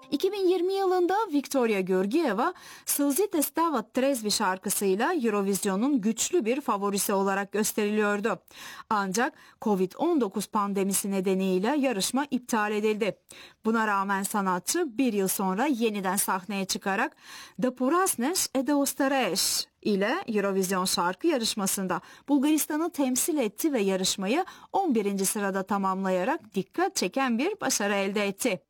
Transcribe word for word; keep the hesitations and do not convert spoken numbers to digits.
iki bin yirmi yılında Victoria Georgieva, Slzite Stavat Trezvi şarkısıyla Eurovision'un güçlü bir favorisi olarak gösteriliyordu. Ancak kovid on dokuz pandemisi nedeniyle yarışma iptal edildi. Buna rağmen sanatçı bir yıl sonra yeniden sahneye çıkarak Da Porasnes e da Ostaresh ile Eurovision şarkı yarışmasında Bulgaristan'ı temsil etti ve yarışmayı on birinci sırada tamamlayarak dikkat çeken bir başarı elde etti.